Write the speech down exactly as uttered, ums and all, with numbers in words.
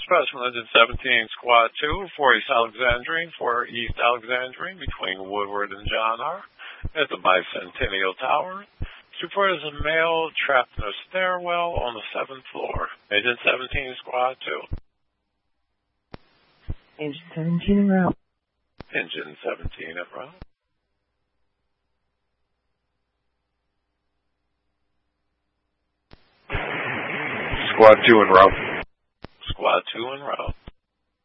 Dispatch from Engine seventeen, Squad two, for East Alexandrine, for East Alexandrine, between Woodward and John R. At the Bicentennial Tower. Report is a male trapped in a stairwell on the seventh floor. Engine seventeen, Squad two. Engine seventeen en route. Engine seventeen en route. Squad two en route. Squad two en route.